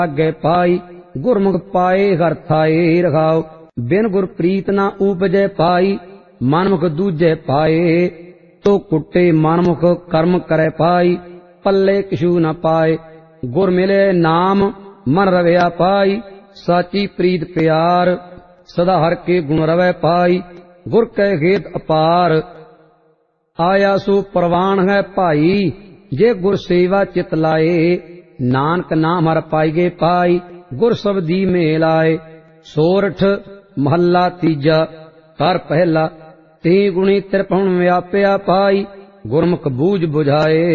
आगे पाई गुरमुख पाए घर थाए रखाओ। बिन गुर प्रीत ना उपजै पाई मनमुख दूजे पाए। तो कुटे मनमुख कर्म करे पाई पल्ले किशु न पाए। गुर मिले नाम मन रवैया पाई साची प्रीत प्यार सदा हर के गुण रवै पाई। गुर कै खेत अपार आया सो प्रवान है भाई। जे गुर सेवा चित लाए नानक नाम हर पाईगे पाई। गुर सबदी मेल आए। सोरठ महला तीजा कर पहला ते गुणी त्रिपुण व्याप्या पाई। गुरमुख बूझ बुझाए